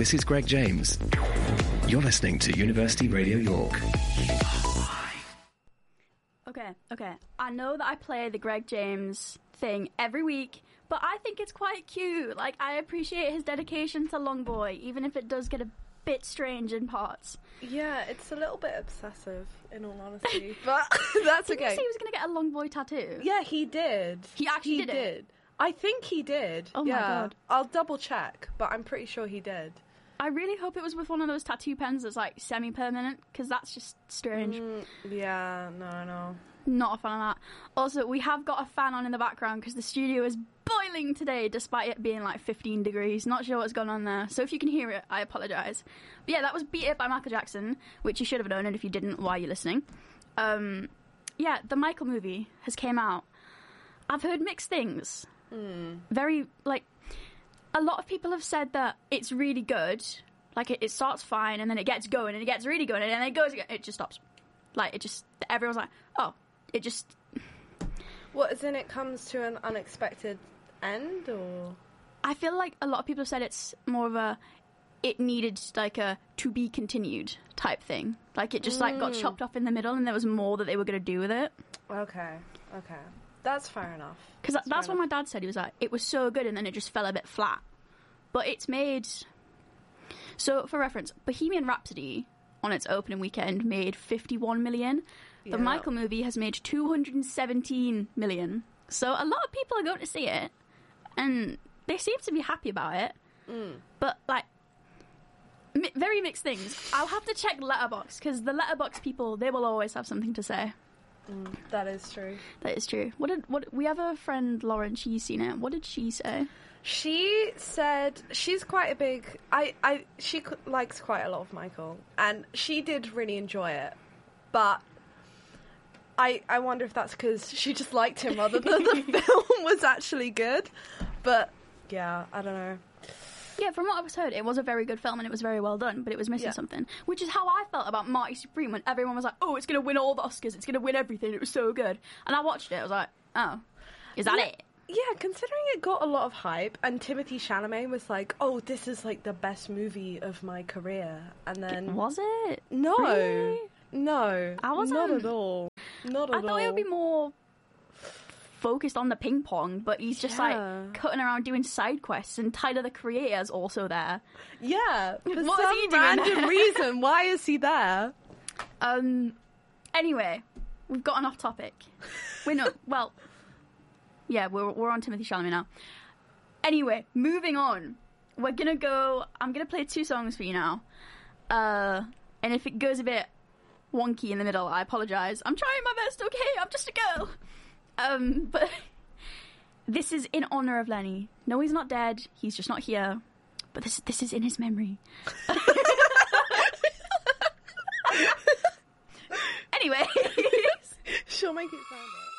this is Greg James. You're listening to University Radio York. Okay. I know that I play the Greg James thing every week, but I think it's quite cute. Like, I appreciate his dedication to Longboy, even if it does get a bit strange in parts. Yeah, it's a little bit obsessive, in all honesty. But that's okay. Did you say he was going to get a Longboy tattoo? Yeah, he did. He actually did it? I think he did. Oh my God. I'll double check, but I'm pretty sure he did. I really hope it was with one of those tattoo pens that's, like, semi-permanent, because that's just strange. Yeah, no. Not a fan of that. Also, we have got a fan on in the background because the studio is boiling today, despite it being like 15 degrees. Not sure what's going on there. So if you can hear it, I apologise. But yeah, that was Beat It by Michael Jackson, which you should have known, and if you didn't, why are you listening? Yeah, the Michael movie has came out. I've heard mixed things. Very, like, a lot of people have said that it's really good. Like, it starts fine, and then it gets going, and it gets really good, and then it goes again. It just stops. Like, it just, everyone's like, oh. It just... What, as in it comes to an unexpected end, or...? I feel like a lot of people have said it's more of a... It needed, like, a to-be continued type thing. Like, it just, like, got chopped off in the middle, and there was more that they were going to do with it. Okay. That's fair enough. Because that's what my dad said. He was like, it was so good, and then it just fell a bit flat. But it's made... So, for reference, Bohemian Rhapsody, on its opening weekend, made 51 million. The Michael movie has made 217 million. So a lot of people are going to see it, and they seem to be happy about it. But, like, very mixed things. I'll have to check Letterboxd, because the Letterboxd people, they will always have something to say. That is true. That is true. What we have a friend, Lauren, she's seen it. What did she say? She said she's quite a big... She likes quite a lot of Michael, and she did really enjoy it. But... I wonder if that's because she just liked him rather than the film was actually good. But, yeah, I don't know. Yeah, from what I've heard, it was a very good film and it was very well done, but it was missing something. Which is how I felt about Marty Supreme when everyone was like, oh, it's going to win all the Oscars, it's going to win everything, it was so good. And I watched it, I was like, oh, is that it? Yeah, considering it got a lot of hype, and Timothée Chalamet was like, oh, this is like the best movie of my career. And then... Was it? No. Really? No. I wasn't. Not at all. I thought it would be more focused on the ping pong, but he's just like cutting around doing side quests, and Tyler the Creator's also there. Yeah, for what is he doing random there? reason. Why is he there? Anyway, we've gotten off topic. We're not. Well, yeah, we're on Timothée Chalamet now. Anyway, moving on. We're gonna go. I'm gonna play 2 songs for you now. And if it goes a bit wonky in the middle, I apologise. I'm trying my best, okay? I'm just a girl. But this is in honour of Lenny. No, he's not dead. He's just not here. But this is in his memory. Anyway. She'll make it sound right.